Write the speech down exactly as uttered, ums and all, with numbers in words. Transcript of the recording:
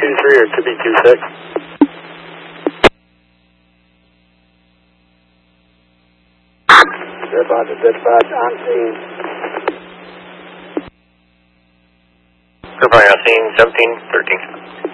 two three, or it could be two six. Dispatch, dispatch, on scene. Goodbye, on scene, seventeen thirteen.